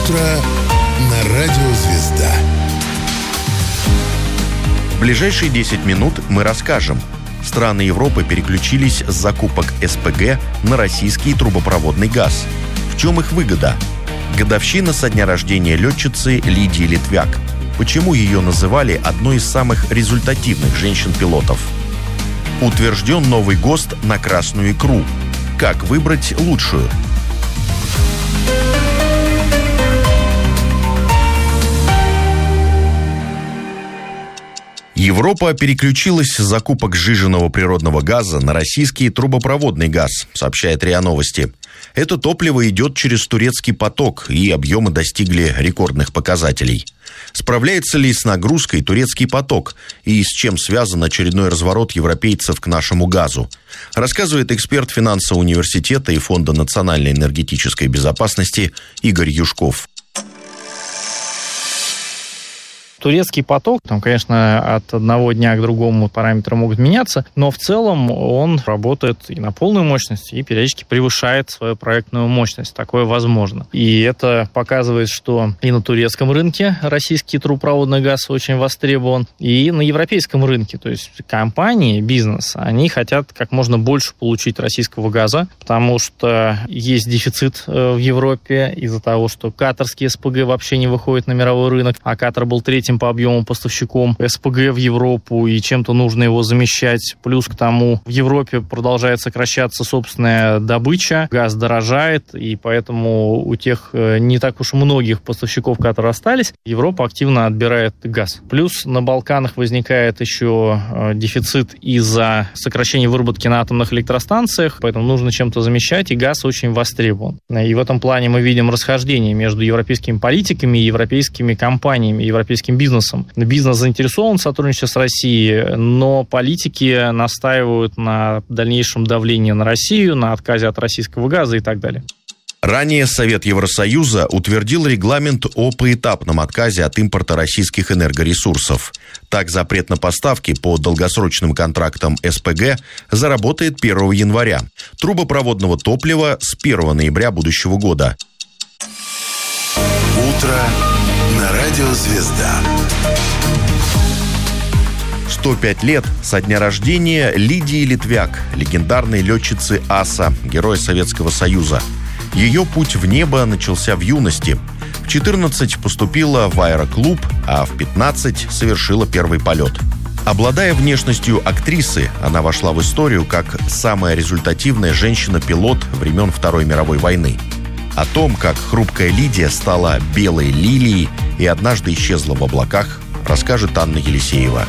утро на радио «Звезда». В ближайшие 10 минут мы расскажем. Страны Европы переключились с закупок СПГ на российский трубопроводный газ. В чем их выгода? Годовщина со дня рождения летчицы Лидии Литвяк. Почему ее называли одной из самых результативных женщин-пилотов? Утвержден новый ГОСТ на красную икру. Как выбрать лучшую? Европа переключилась с закупок сжиженного природного газа на российский трубопроводный газ, сообщает РИА Новости. Это топливо идет через турецкий поток, и объемы достигли рекордных показателей. Справляется ли с нагрузкой турецкий поток, и с чем связан очередной разворот европейцев к нашему газу? Рассказывает эксперт финансового университета и Фонда национальной энергетической безопасности Игорь Юшков. Турецкий поток, там, конечно, от одного дня к другому параметры могут меняться, но в целом он работает и на полную мощность, и периодически превышает свою проектную мощность. Такое возможно. И это показывает, что и на турецком рынке российский трубопроводный газ очень востребован, и на европейском рынке. То есть компании, бизнес, они хотят как можно больше получить российского газа, потому что есть дефицит в Европе из-за того, что катарские СПГ вообще не выходят на мировой рынок, а Катар был третьим по объему поставщиком СПГ в Европу, и чем-то нужно его замещать. Плюс к тому, в Европе продолжает сокращаться собственная добыча, газ дорожает, и поэтому у тех не так уж многих поставщиков, которые остались, Европа активно отбирает газ. Плюс на Балканах возникает еще дефицит из-за сокращения выработки на атомных электростанциях, поэтому нужно чем-то замещать, и газ очень востребован. И в этом плане мы видим расхождение между европейскими политиками и европейскими компаниями, европейским бизнесом. Бизнес заинтересован в сотрудничестве с Россией, но политики настаивают на дальнейшем давлении на Россию, на отказе от российского газа и так далее. Ранее Совет Евросоюза утвердил регламент о поэтапном отказе от импорта российских энергоресурсов. Так, запрет на поставки по долгосрочным контрактам СПГ заработает 1 января. Трубопроводного топлива с 1 ноября будущего года. Утро на радио «Звезда». 105 лет со дня рождения Лидии Литвяк, легендарной летчицы АСА, героя Советского Союза. Ее путь в небо начался в юности. В 14 поступила в аэроклуб, а в 15 совершила первый полет. Обладая внешностью актрисы, она вошла в историю как самая результативная женщина-пилот времен Второй мировой войны. О том, как хрупкая Лидия стала белой лилией и однажды исчезла в облаках, расскажет Анна Елисеева.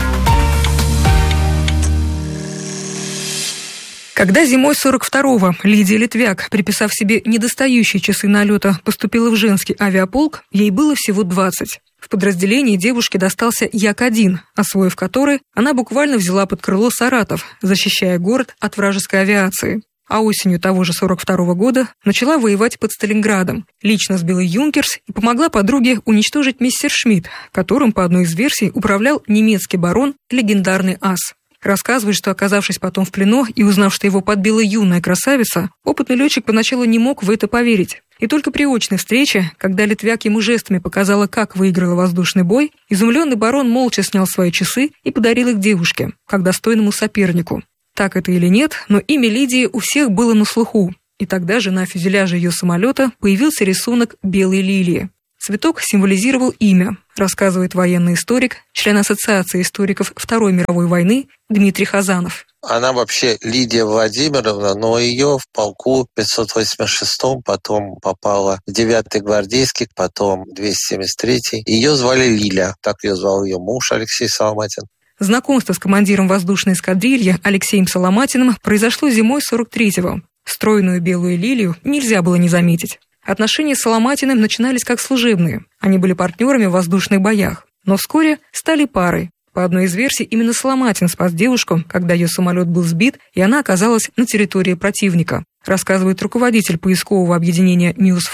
Когда зимой 42-го Лидия Литвяк, приписав себе недостающие часы налета, поступила в женский авиаполк, ей было всего 20. В подразделении девушке достался Як-1, освоив который, она буквально взяла под крыло Саратов, защищая город от вражеской авиации. А осенью того же 42-го года начала воевать под Сталинградом, лично сбила «Юнкерс» и помогла подруге уничтожить Мессершмитт, которым, по одной из версий, управлял немецкий барон, легендарный ас. Рассказывает, что, оказавшись потом в плену и узнав, что его подбила юная красавица, опытный летчик поначалу не мог в это поверить. И только при очной встрече, когда Литвяк ему жестами показала, как выиграла воздушный бой, изумленный барон молча снял свои часы и подарил их девушке, как достойному сопернику. Так это или нет, но имя Лидии у всех было на слуху. И тогда же на фюзеляже ее самолета появился рисунок белой лилии. Цветок символизировал имя, рассказывает военный историк, член Ассоциации историков Второй мировой войны Дмитрий Хазанов. Она вообще Лидия Владимировна, но ее в полку 586-м потом попала в 9-й гвардейский, потом 273-й. Ее звали Лиля, так ее звал ее муж Алексей Соломатин. Знакомство с командиром воздушной эскадрильи Алексеем Соломатиным произошло зимой 43-го. Стройную белую лилию нельзя было не заметить. Отношения с Соломатиным начинались как служебные. Они были партнерами в воздушных боях. Но вскоре стали парой. По одной из версий, именно Соломатин спас девушку, когда ее самолет был сбит, и она оказалась на территории противника. Рассказывает руководитель поискового объединения «Ньюсфронт»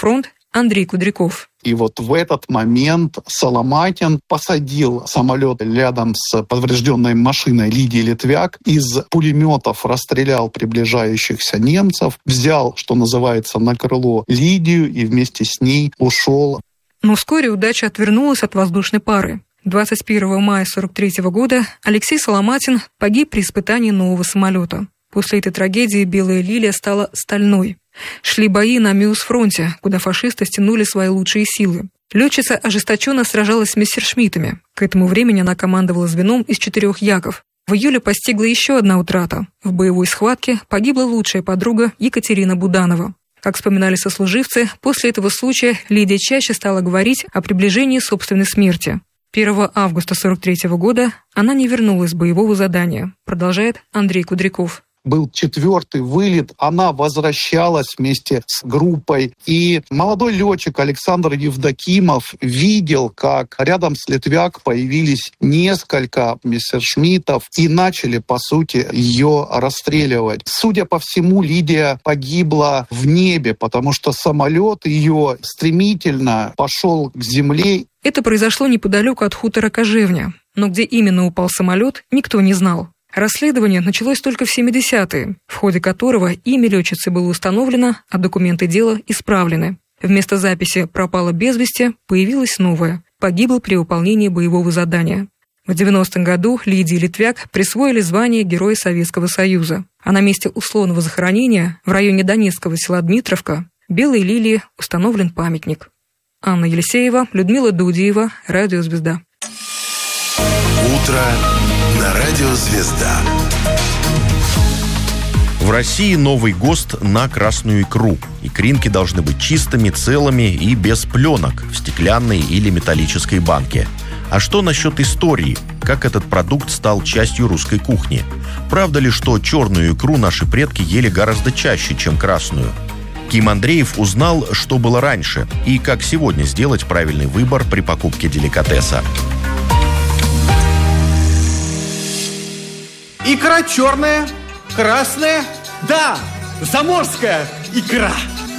Андрей Кудряков. И вот в этот момент Соломатин посадил самолет рядом с поврежденной машиной Лидии Литвяк, из пулеметов расстрелял приближающихся немцев, взял, что называется, на крыло Лидию и вместе с ней ушел. Но вскоре удача отвернулась от воздушной пары. 21 мая 1943 года Алексей Соломатин погиб при испытании нового самолета. После этой трагедии «Белая лилия» стала стальной. Шли бои на Мюнхен-фронте, куда фашисты стянули свои лучшие силы. Летчица ожесточенно сражалась с мессершмиттами. К этому времени она командовала звеном из 4 яков. В июле постигла еще одна утрата. В боевой схватке погибла лучшая подруга Екатерина Буданова. Как вспоминали сослуживцы, после этого случая Лидия чаще стала говорить о приближении собственной смерти. 1 августа 1943 года она не вернулась с боевого задания, продолжает Андрей Кудряков. Был 4-й вылет, она возвращалась вместе с группой. И молодой летчик Александр Евдокимов видел, как рядом с Литвяк появились несколько мессершмиттов и начали, по сути, ее расстреливать. Судя по всему, Лидия погибла в небе, потому что самолет ее стремительно пошел к земле. Это произошло неподалеку от хутора Кожевня. Но где именно упал самолет, никто не знал. Расследование началось только в 70-е, в ходе которого имя летчицы было установлено, а документы дела исправлены. Вместо записи «пропала без вести» появилась новая «погибла при выполнении боевого задания». В 90-м году Лидии Литвяк присвоили звание Героя Советского Союза, а на месте условного захоронения в районе донецкого села Дмитровка Белой лилии установлен памятник. Анна Елисеева, Людмила Дудиева, Радио «Звезда». Утро на Радио «Звезда». В России новый ГОСТ на красную икру. Икринки должны быть чистыми, целыми и без пленок в стеклянной или металлической банке. А что насчет истории? Как этот продукт стал частью русской кухни? Правда ли, что черную икру наши предки ели гораздо чаще, чем красную? Ким Андреев узнал, что было раньше и как сегодня сделать правильный выбор при покупке деликатеса. Икра черная, красная, да, заморская икра,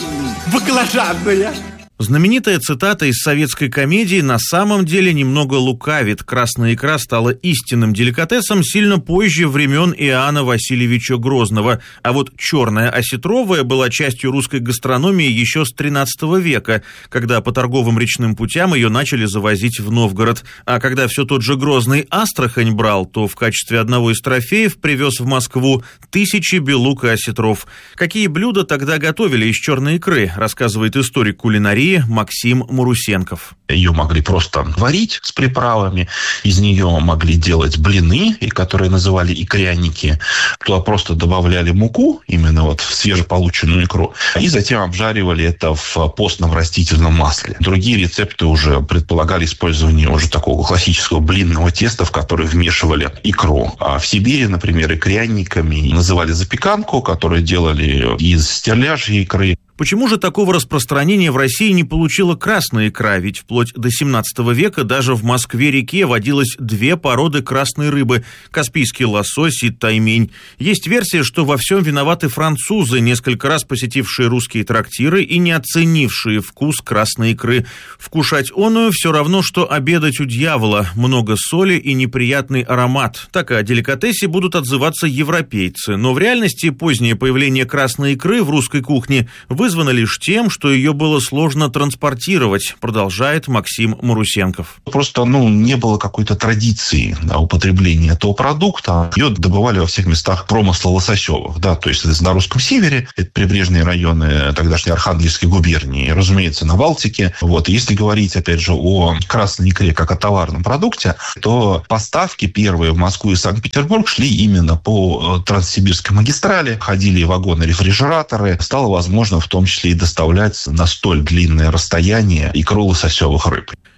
баклажанная. Знаменитая цитата из советской комедии на самом деле немного лукавит. Красная икра стала истинным деликатесом сильно позже времен Иоанна Васильевича Грозного. А вот черная осетровая была частью русской гастрономии еще с XIII века, когда по торговым речным путям ее начали завозить в Новгород. А когда все тот же Грозный Астрахань брал, то в качестве одного из трофеев привез в Москву 1000 белук и осетров. Какие блюда тогда готовили из черной икры, рассказывает историк кулинарии Максим Марусенков. Ее могли просто варить с приправами, из нее могли делать блины, которые называли икряники. Туда просто добавляли муку, именно вот в свежеполученную икру, и затем обжаривали это в постном растительном масле. Другие рецепты уже предполагали использование уже такого классического блинного теста, в которое вмешивали икру. А в Сибири, например, икряниками называли запеканку, которую делали из стерляжьей икры. Почему же такого распространения в России не получила красная икра? Ведь вплоть до 17 века даже в Москве-реке водилось 2 породы красной рыбы – каспийский лосось и таймень. Есть версия, что во всем виноваты французы, несколько раз посетившие русские трактиры и не оценившие вкус красной икры. Вкушать оную все равно, что обедать у дьявола. Много соли и неприятный аромат. Так и о деликатесе будут отзываться европейцы. Но в реальности позднее появление красной икры в русской кухне вызвано лишь тем, что ее было сложно транспортировать, продолжает Максим Марусенков. Просто, не было какой-то традиции употребления этого продукта. Ее добывали во всех местах промысла лососевых. То есть это на русском севере, это прибрежные районы тогдашней Архангельской губернии, разумеется, на Балтике. Если говорить, опять же, о красной икре как о товарном продукте, то поставки первые в Москву и Санкт-Петербург шли именно по Транссибирской магистрали. Ходили вагоны-рефрижераторы. Стало возможно в том числе и доставлять на столь длинное расстояние икру лососевых рыб.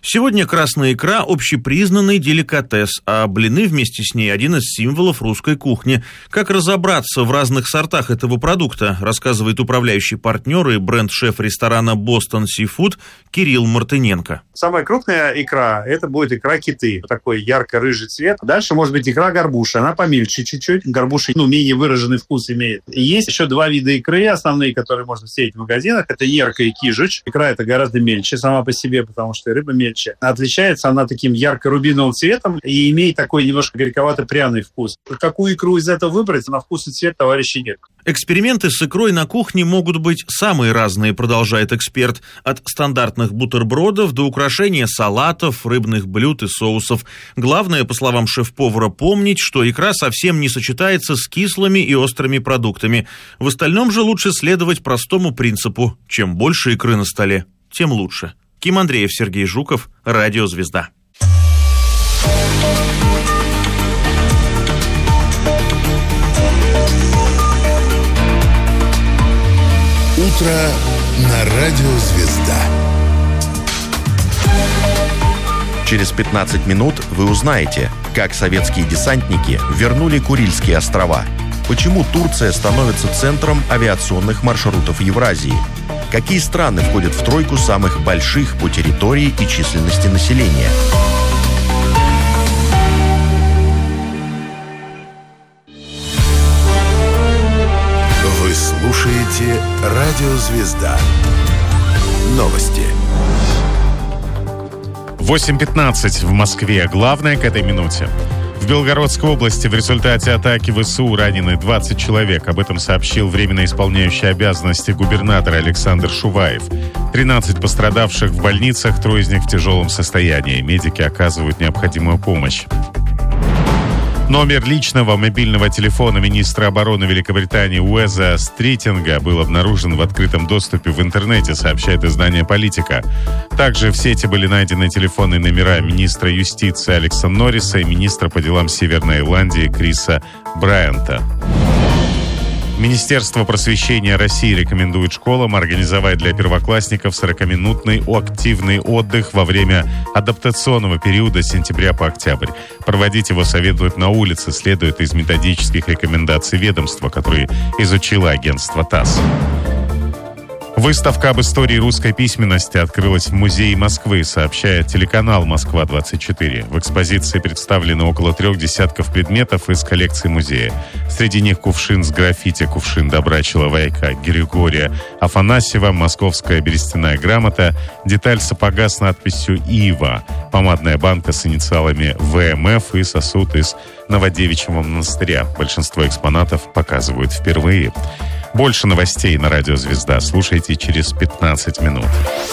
Сегодня красная икра – общепризнанный деликатес, а блины вместе с ней – один из символов русской кухни. Как разобраться в разных сортах этого продукта, рассказывает управляющий партнер и бренд-шеф ресторана «Бостон Сифуд» Кирилл Мартыненко. Самая крупная икра – это будет икра киты. Такой ярко-рыжий цвет. Дальше может быть икра горбуши. Она помельче чуть-чуть. Горбуша, менее выраженный вкус имеет. И есть еще два вида икры основные, которые можно встретить в магазинах. Это нерка и кижич. Икра это гораздо мельче сама по себе, потому что и рыба мельче. Отличается она таким ярко-рубиновым цветом и имеет такой немножко горьковато-пряный вкус. Какую икру из этого выбрать, на вкус и цвет товарищей нет. Эксперименты с икрой на кухне могут быть самые разные, продолжает эксперт. От стандартных бутербродов до украшения салатов, рыбных блюд и соусов. Главное, по словам шеф-повара, помнить, что икра совсем не сочетается с кислыми и острыми продуктами. В остальном же лучше следовать простому принципу. Чем больше икры на столе, тем лучше. Ким Андреев, Сергей Жуков, Радио «Звезда». Утро на Радио «Звезда». Через 15 минут вы узнаете, как советские десантники вернули Курильские острова, почему Турция становится центром авиационных маршрутов Евразии, какие страны входят в тройку самых больших по территории и численности населения. Вы слушаете Радио «Звезда». Новости. 8:15 в Москве. Главное к этой минуте. В Белгородской области в результате атаки ВСУ ранены 20 человек. Об этом сообщил временно исполняющий обязанности губернатора Александр Шуваев. 13 пострадавших в больницах, 3 из них в тяжелом состоянии. Медики оказывают необходимую помощь. Номер личного мобильного телефона министра обороны Великобритании Уэза Стритинга был обнаружен в открытом доступе в интернете, сообщает издание «Политика». Также в сети были найдены телефонные номера министра юстиции Алекса Норриса и министра по делам Северной Ирландии Криса Брайанта. Министерство просвещения России рекомендует школам организовать для первоклассников 40-минутный активный отдых во время адаптационного периода с сентября по октябрь. Проводить его советуют на улице, следует из методических рекомендаций ведомства, которые изучило агентство ТАСС. Выставка об истории русской письменности открылась в Музее Москвы, сообщает телеканал «Москва-24». В экспозиции представлены около 3 десятков предметов из коллекции музея. Среди них кувшин с граффити, кувшин добра человека Григория Афанасьева, московская берестяная грамота, деталь сапога с надписью «Ива», помадная банка с инициалами ВМФ и сосуд из Новодевичьего монастыря. Большинство экспонатов показывают впервые. Больше новостей на Радио «Звезда» слушайте через 15 минут.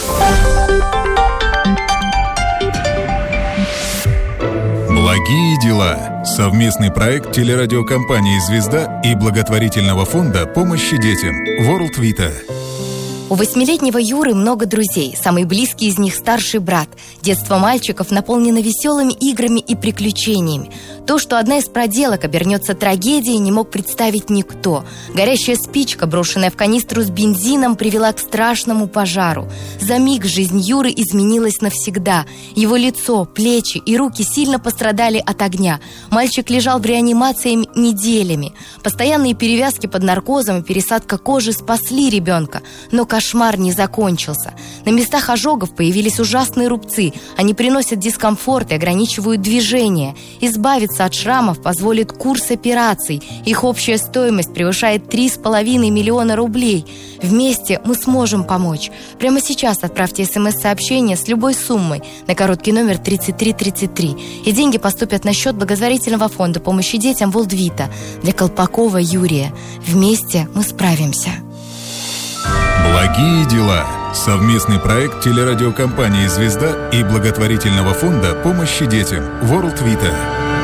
Благие дела. Совместный проект телерадиокомпании «Звезда» и благотворительного фонда помощи детям World Vita. У 8-летнего Юры много друзей. Самый близкий из них – старший брат. Детство мальчиков наполнено веселыми играми и приключениями. То, что одна из проделок обернется трагедией, не мог представить никто. Горящая спичка, брошенная в канистру с бензином, привела к страшному пожару. За миг жизнь Юры изменилась навсегда. Его лицо, плечи и руки сильно пострадали от огня. Мальчик лежал в реанимации неделями. Постоянные перевязки под наркозом и пересадка кожи спасли ребенка. Но кошмар не закончился. На местах ожогов появились ужасные рубцы. Они приносят дискомфорт и ограничивают движение. Избавиться от шрамов позволит курс операций. Их общая стоимость превышает 3,5 миллиона рублей. Вместе мы сможем помочь. Прямо сейчас отправьте СМС-сообщение с любой суммой на короткий номер 3333. И деньги поступят на счет благотворительного фонда помощи детям World Vita для Колпакова Юрия. Вместе мы справимся. Благие дела. Совместный проект телерадиокомпании «Звезда» и благотворительного фонда помощи детям World Vita.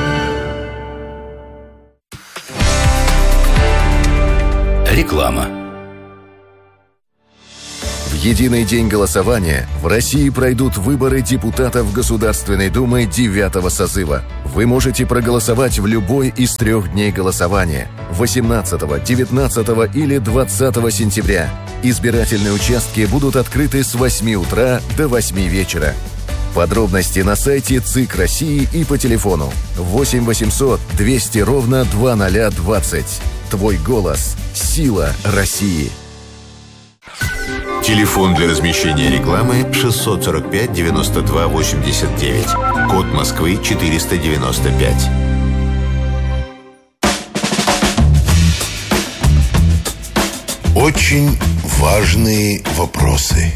Реклама. В единый день голосования в России пройдут выборы депутатов Государственной Думы 9-го созыва. Вы можете проголосовать в любой из 3 дней голосования – 18, 19 или 20 сентября. Избирательные участки будут открыты с 8 утра до 8 вечера. Подробности на сайте ЦИК России и по телефону 8 800 200 ровно 2020. Твой голос – сила России. Телефон для размещения рекламы 645 92 89. Код Москвы 495. Очень важные вопросы.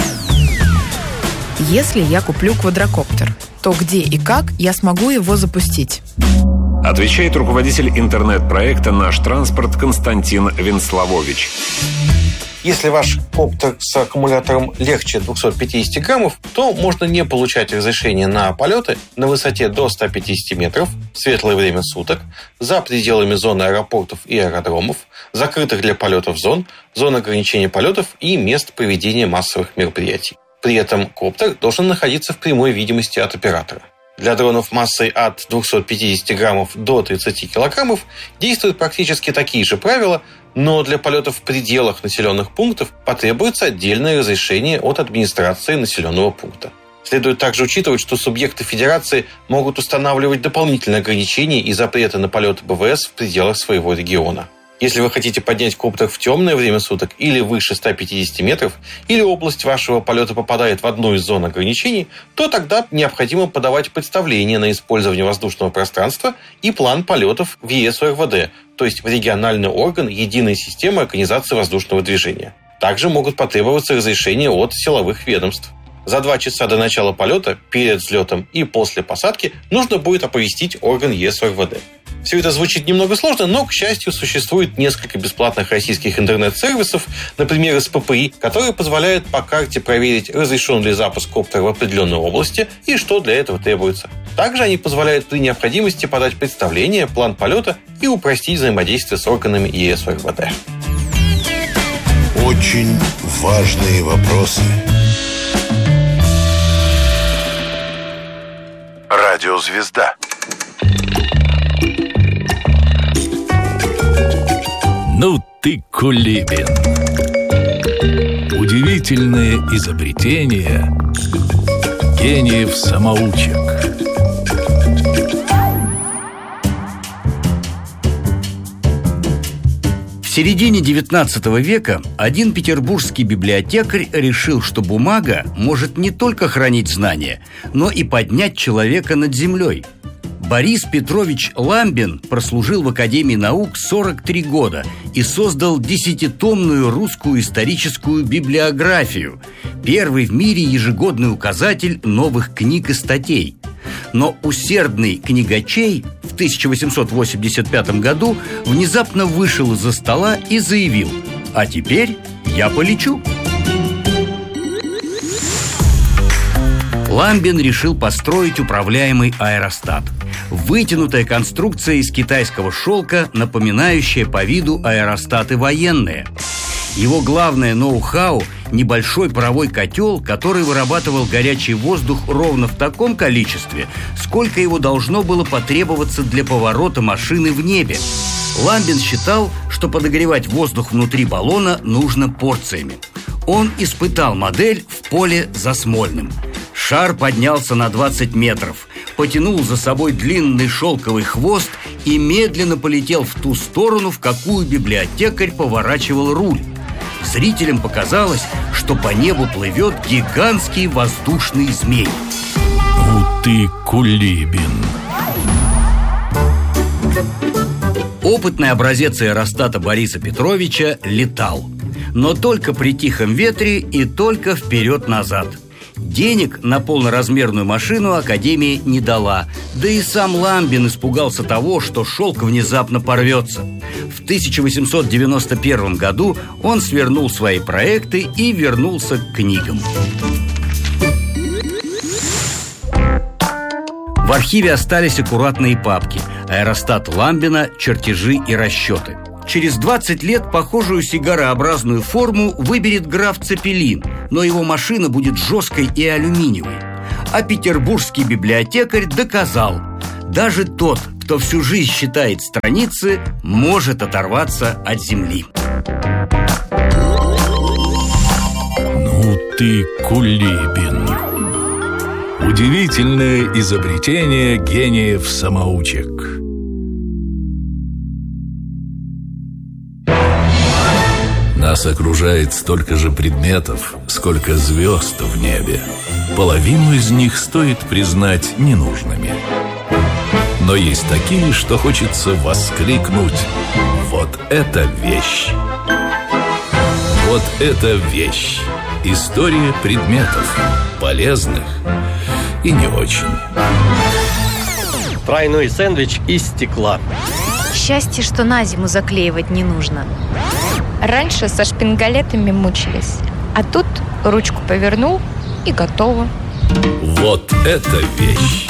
Если я куплю квадрокоптер, то где и как я смогу его запустить? Отвечает руководитель интернет-проекта «Наш транспорт» Константин Венславович. Если ваш коптер с аккумулятором легче 250 граммов, то можно не получать разрешение на полеты на высоте до 150 метров в светлое время суток, за пределами зоны аэропортов и аэродромов, закрытых для полетов зон, зон ограничения полетов и мест проведения массовых мероприятий. При этом коптер должен находиться в прямой видимости от оператора. Для дронов массой от 250 граммов до 30 килограммов действуют практически такие же правила, но для полетов в пределах населенных пунктов потребуется отдельное разрешение от администрации населенного пункта. Следует также учитывать, что субъекты федерации могут устанавливать дополнительные ограничения и запреты на полеты БВС в пределах своего региона. Если вы хотите поднять коптер в темное время суток или выше 150 метров, или область вашего полета попадает в одну из зон ограничений, то тогда необходимо подавать представление на использование воздушного пространства и план полетов в ЕС-ОРВД, то есть в региональный орган Единой системы организации воздушного движения. Также могут потребоваться разрешения от силовых ведомств. За 2 часа до начала полета, перед взлетом и после посадки нужно будет оповестить орган ЕС-ОРВД. Все это звучит немного сложно, но, к счастью, существует несколько бесплатных российских интернет-сервисов, например, из ППИ, которые позволяют по карте проверить, разрешен ли запуск коптера в определенной области и что для этого требуется. Также они позволяют при необходимости подать представление, план полета и упростить взаимодействие с органами ЕС-ОРВД. Очень важные вопросы. Радиозвезда. Ну ты кулибин. Удивительные изобретения гениев-самоучек. В середине XIX века один петербургский библиотекарь решил, что бумага может не только хранить знания, но и поднять человека над землей. Борис Петрович Ламбин прослужил в Академии наук 43 года и создал 10-томную русскую историческую библиографию, первый в мире ежегодный указатель новых книг и статей. Но усердный книгачей в 1885 году внезапно вышел из-за стола и заявил: «А теперь я полечу». Ламбин решил построить управляемый аэростат. Вытянутая конструкция из китайского шелка, напоминающая по виду аэростаты военные. Его главное ноу-хау – небольшой паровой котел, который вырабатывал горячий воздух ровно в таком количестве, сколько его должно было потребоваться для поворота машины в небе. Ламбин считал, что подогревать воздух внутри баллона нужно порциями. Он испытал модель в поле за Смольным. Шар поднялся на 20 метров, потянул за собой длинный шелковый хвост и медленно полетел в ту сторону, в какую библиотекарь поворачивал руль. Зрителям показалось, что по небу плывет гигантский воздушный змей. Ну ты кулибин. Опытный образец аэростата Бориса Петровича летал. Но только при тихом ветре и только вперед-назад. Денег на полноразмерную машину Академия не дала. Да и сам Ламбин испугался того, что шелк внезапно порвется. В 1891 году он свернул свои проекты и вернулся к книгам. В архиве остались аккуратные папки: аэростат Ламбина, чертежи и расчеты. Через 20 лет похожую сигарообразную форму выберет граф Цепелин, но его машина будет жесткой и алюминиевой. А петербургский библиотекарь доказал: даже тот, кто всю жизнь считает страницы, может оторваться от земли. Ну ты кулибин. Удивительное изобретение гениев-самоучек. Нас окружает столько же предметов, сколько звезд в небе. Половину из них стоит признать ненужными. Но есть такие, что хочется воскликнуть: вот это вещь! Вот это вещь! История предметов, полезных и не очень. Тройной сэндвич из стекла. Счастье, что на зиму заклеивать не нужно. Раньше со шпингалетами мучились, а тут ручку повернул и готово. Вот это вещь!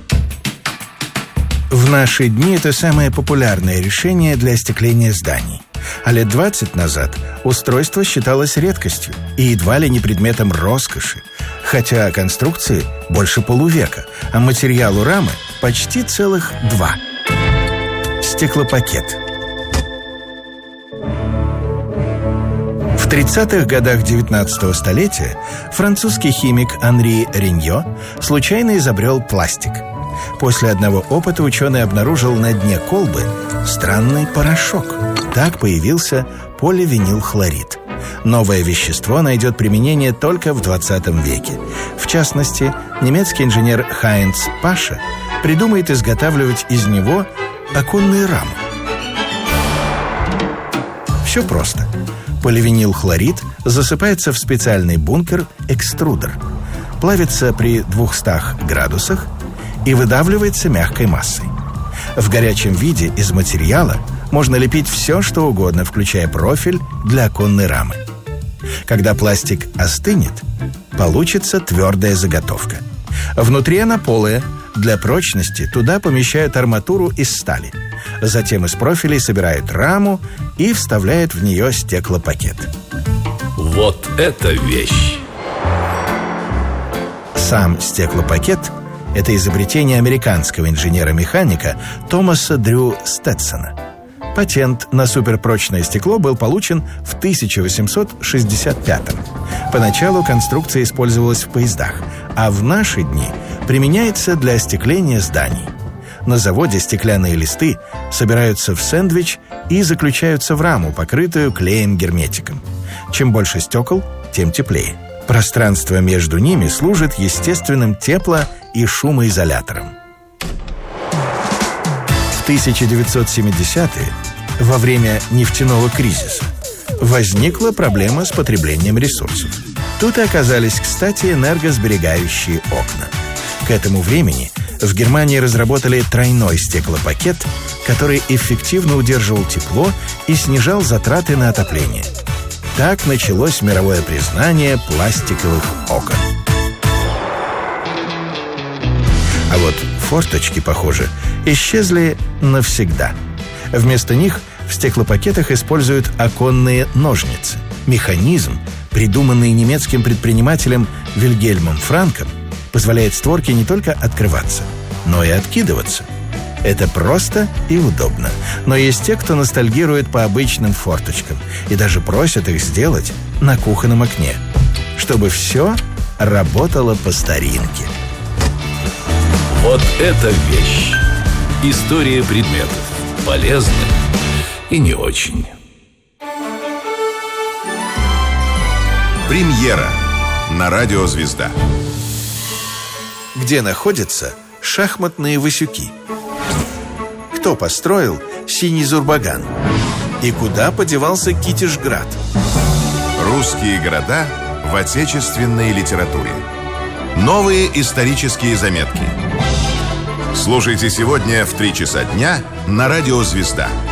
В наши дни это самое популярное решение для остекления зданий. А лет 20 назад устройство считалось редкостью и едва ли не предметом роскоши, хотя конструкции больше полувека, а материалу рамы почти целых 2. Стеклопакет. В 30-х годах 19-го столетия французский химик Анри Реньо случайно изобрел пластик. После одного опыта ученый обнаружил на дне колбы странный порошок. Так появился поливинилхлорид. Новое вещество найдет применение только в 20 веке. В частности, немецкий инженер Хайнц Паша придумает изготавливать из него оконные рамы. Все просто. Поливинилхлорид засыпается в специальный бункер-экструдер, плавится при 200 градусах и выдавливается мягкой массой. В горячем виде из материала можно лепить все, что угодно, включая профиль для оконной рамы. Когда пластик остынет, получится твердая заготовка. Внутри она полая. Для прочности туда помещают арматуру из стали. Затем из профилей собирают раму и вставляют в нее стеклопакет. Вот это вещь! Сам стеклопакет – это изобретение американского инженера-механика Томаса Дрю Стетсона. Патент на суперпрочное стекло был получен в 1865-м. Поначалу конструкция использовалась в поездах, а в наши дни применяется для остекления зданий. На заводе стеклянные листы собираются в сэндвич и заключаются в раму, покрытую клеем-герметиком. Чем больше стекол, тем теплее. Пространство между ними служит естественным тепло- и шумоизолятором. В 1970-е, во время нефтяного кризиса, возникла проблема с потреблением ресурсов. Тут и оказались, кстати, энергосберегающие окна. К этому времени в Германии разработали тройной стеклопакет, который эффективно удерживал тепло и снижал затраты на отопление. Так началось мировое признание пластиковых окон. А вот форточки, похоже, исчезли навсегда. Вместо них в стеклопакетах используют оконные ножницы. Механизм, придуманный немецким предпринимателем Вильгельмом Франком, позволяет створке не только открываться, но и откидываться. Это просто и удобно. Но есть те, кто ностальгирует по обычным форточкам и даже просят их сделать на кухонном окне, чтобы все работало по старинке. Вот это вещь! История предметов, полезных и не очень. Премьера на радио «Звезда». Где находятся шахматные васюки? Кто построил Синий Зурбаган? И куда подевался Китежград? Русские города в отечественной литературе. Новые исторические заметки. Слушайте сегодня в 3 часа дня на радио «Звезда».